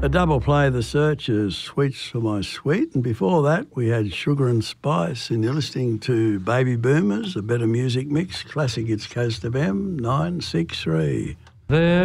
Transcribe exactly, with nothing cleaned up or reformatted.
A double play, The Searchers, Sweets for My Sweet. And before that, we had Sugar and Spice, and you're listening to Baby Boomers, a better music mix. Classic, it's Coast F M, nine six three. There